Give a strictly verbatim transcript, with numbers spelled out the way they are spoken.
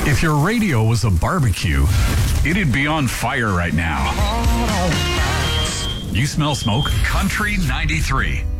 If your radio was a barbecue, it'd be on fire right now. You smell smoke? Country ninety-three.